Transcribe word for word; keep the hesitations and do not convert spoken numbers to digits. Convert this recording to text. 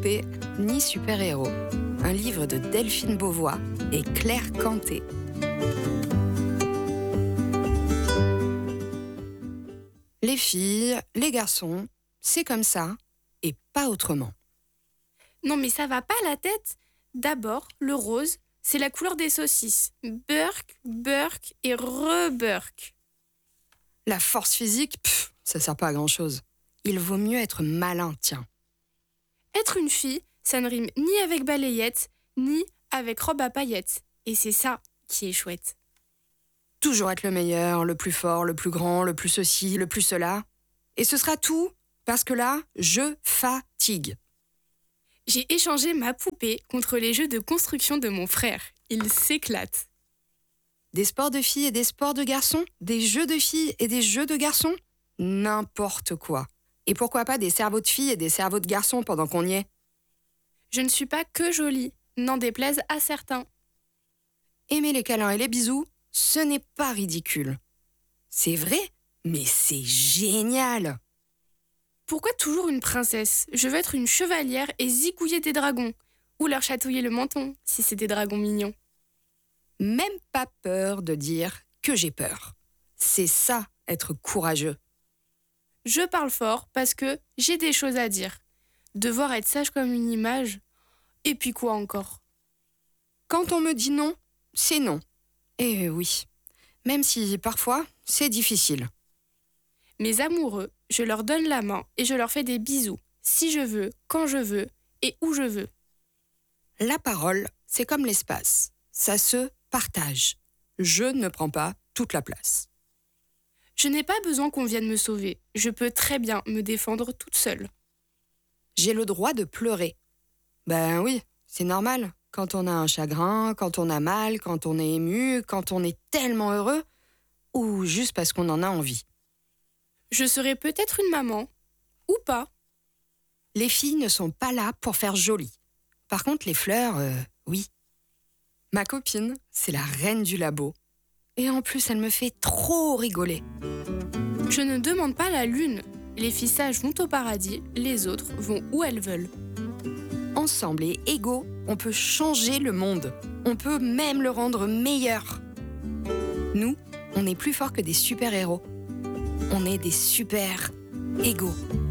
poupée, ni super-héros. Un livre de Delphine Beauvois et Claire Canté. Les filles, les garçons, c'est comme ça et pas autrement. Non mais ça va pas la tête. D'abord, le rose, c'est la couleur des saucisses. Burk, burk et re-burk. La force physique, pff, ça sert pas à grand-chose. Il vaut mieux être malin, tiens. Être une fille, ça ne rime ni avec balayette, ni avec robe à paillettes. Et c'est ça qui est chouette. Toujours être le meilleur, le plus fort, le plus grand, le plus ceci, le plus cela. Et ce sera tout, parce que là, je fatigue. J'ai échangé ma poupée contre les jeux de construction de mon frère. Il s'éclate. Des sports de filles et des sports de garçons? Des jeux de filles et des jeux de garçons? N'importe quoi. Et pourquoi pas des cerveaux de filles et des cerveaux de garçons pendant qu'on y est? Je ne suis pas que jolie, n'en déplaise à certains. Aimer les câlins et les bisous, ce n'est pas ridicule. C'est vrai, mais c'est génial! Pourquoi toujours une princesse? Je veux être une chevalière et zigouiller des dragons. Ou leur chatouiller le menton, si c'est des dragons mignons. Même pas peur de dire que j'ai peur. C'est ça, être courageux. Je parle fort parce que j'ai des choses à dire. Devoir être sage comme une image. Et puis quoi encore? Quand on me dit non, c'est non. Et oui, même si parfois, c'est difficile. Mes amoureux, je leur donne la main et je leur fais des bisous, si je veux, quand je veux et où je veux. La parole, c'est comme l'espace. Ça se partage. Je ne prends pas toute la place. Je n'ai pas besoin qu'on vienne me sauver. Je peux très bien me défendre toute seule. J'ai le droit de pleurer. Ben oui, c'est normal. Quand on a un chagrin, quand on a mal, quand on est ému, quand on est tellement heureux, ou juste parce qu'on en a envie. Je serai peut-être une maman, ou pas. Les filles ne sont pas là pour faire joli. Par contre, les fleurs, euh, oui. Ma copine, c'est la reine du labo. Et en plus, elle me fait trop rigoler. Je ne demande pas la lune. Les filles sages vont au paradis, les autres vont où elles veulent. Ensemble et égaux, on peut changer le monde. On peut même le rendre meilleur. Nous, on est plus forts que des super-héros. On est des super égaux.